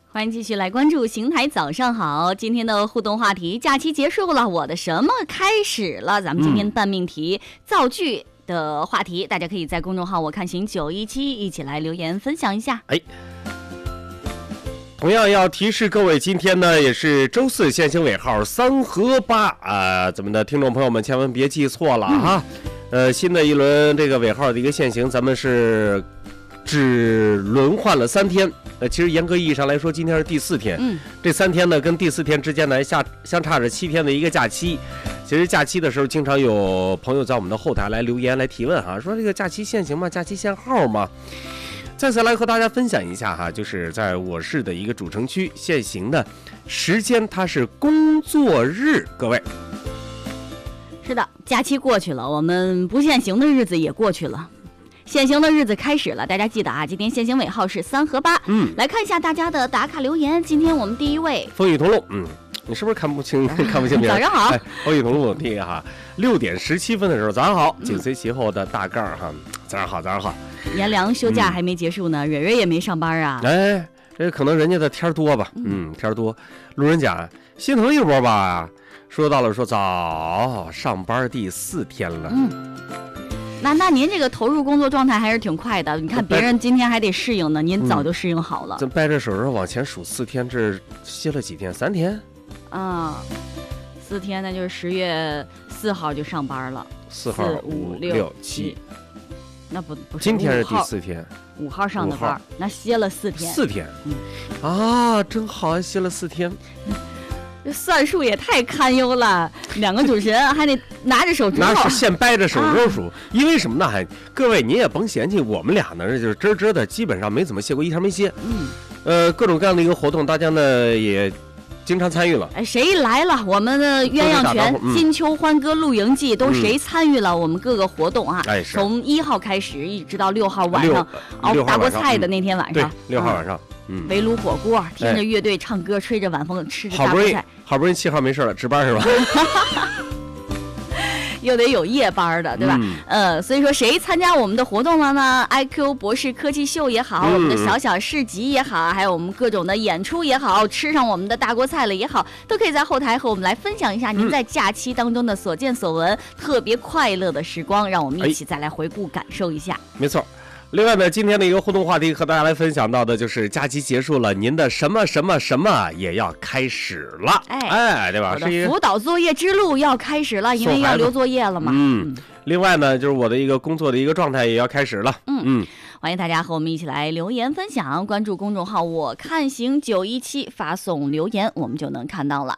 欢迎继续来关注邢台早上好，今天的互动话题，假期结束了，我的什么开始了？咱们今天半命题造句的话题，大家可以在公众号我看行917一起来留言分享一下。 同样要提示各位，今天呢也是周四，限行尾号3和8咱们的听众朋友们千万别记错了哈。新的一轮这个尾号的一个限行，咱们是只轮换了3天。其实严格意义上来说，今天是第4天。这3天呢，跟第4天之间呢相差着7天的一个假期。其实假期的时候，经常有朋友在我们的后台来留言来提问哈，说这个假期限行吗？假期限号吗？再次来和大家分享一下哈，就是在我市的一个主城区限行的时间，它是工作日，各位。 是的，假期过去了，我们不限行的日子也过去了。限行的日子开始了，大家记得啊，今天限行尾号是3和8。来看一下大家的打卡留言。今天我们第一位风雨同路，你是不是看不清别人？ 早上好， 风雨同路，第一个哈，6点17分的时候，早上好，紧随其后的大盖哈，早上好，早上好。 颜良休假还没结束呢，蕊蕊也没上班啊。 这可能人家的天多吧，天多。路人甲心疼一波吧，说到了说早上班第4天了。 那您这个投入工作状态还是挺快的，你看别人今天还得适应呢，您早就适应好了。 咱掰着手往前数4天，这歇了几天？3天 ？4天，那就是10月4号就上班了。 4号、5、6、7， 那不是今天是第4天 ，5号上的班，那歇了4天。 4天，真好，歇了4天。 这算术也太堪忧了，2个主持人还得拿着手指头， 那是现掰着手指头数。因为什么呢？各位您也甭嫌弃我们俩呢，就是真的基本上没怎么歇过，1天没歇。各种各样的一个活动，大家呢也经常参与了。 谁来了？我们的鸳鸯泉、金秋欢歌露营记都谁参与了我们各个活动啊？从1号开始一直到6号晚上熬大锅菜的那天晚上。 对，6号晚上。 围炉火锅，听着乐队唱歌，吹着晚风，吃着大锅菜。 好不容易7号没事了，值班是吧？ 又得有夜班的，对吧？所以说谁参加我们的活动了呢 ？IQ 博士科技秀也好，我们的小小市集也好，还有我们各种的演出也好，吃上我们的大锅菜了也好，都可以在后台和我们来分享一下您在假期当中的所见所闻，特别快乐的时光，让我们一起再来回顾感受一下。 没错。另外呢，今天的一个互动话题和大家来分享到的就是假期结束了，您的什么什么什么也要开始了，对吧？ 我的辅导作业之路要开始了，因为要留作业了嘛。 另外呢，就是我的一个工作的一个状态也要开始了。 欢迎大家和我们一起来留言分享，关注公众号我看行917，发送留言，我们就能看到了。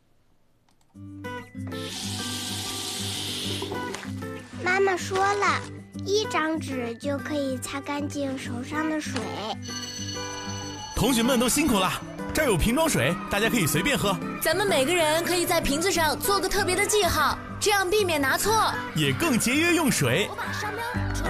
妈妈说了，1张纸就可以擦干净手上的水。 同学们都辛苦了，这儿有瓶装水，大家可以随便喝。 咱们每个人可以在瓶子上做个特别的记号，这样避免拿错， 也更节约用水。 我把商标